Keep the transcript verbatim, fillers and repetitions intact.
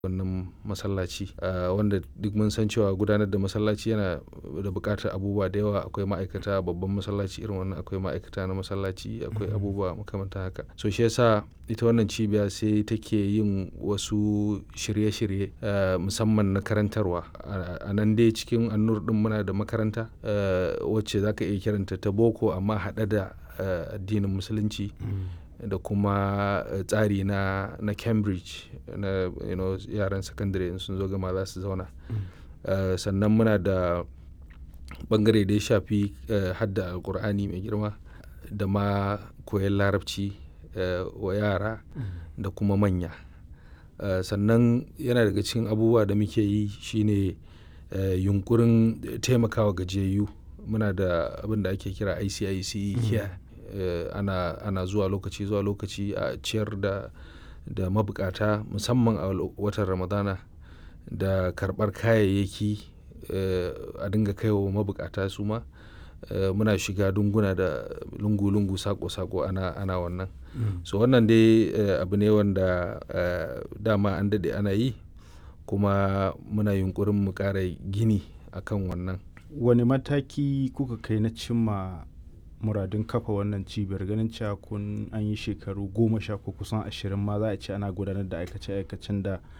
wannan masallaci, uh, wanda duk mun san cewa gudanar da masallaci yana da buƙatar abubuwa da yawa. Akwai ma'aikata, babban masallaci irin wannan akwai ma'aikata na masallaci, akwai abubuwa makamantan haka. So shi yasa ita wannan cibiya sai take yin wasu shirye-shirye uh, musamman na karantarwa. A nan dai cikin An-Nur ɗin muna da makaranta uh, wacce za ka iya kiranta ta boko amma haɗe da uh, addinin musulunci. Da kuma tsari na, na Cambridge na you know, yaran sakandare in sun zo gama za su zauna. Uh, sannan muna da ɓangare da ya shafi uh, hadda Alƙur'ani mai girma da ma koyon Larabci uh, wa yara da kuma manya. Uh, sannan yana daga cikin abubuwa da muke yi shine uh, yunƙurin taimakawa gajiyayyu. Muna da abin da ake kira I C I C Care. Uh, ana, ana zuwa lokaci zuwa lokaci a ciyar da, da mabukata musamman a watan Ramadana da karɓar kayayyaki uh, a dinga kaiwa mabukata su ma. Uh, muna shiga lunguna da lungu-lungu sako-sako ana, ana wannan. Mm. So wannan dai uh, abu ne wanda uh, dama an daɗe ana yi kuma muna yunƙurin mu ƙara gini akan wannan. Wane mataki kuka kai na cimma muradun kafa wannan cibiyar, ganin cewa kun an yi shekaru goma sha ko kusan ashirin ma za a ce ana gudanar da aikace-aikacen da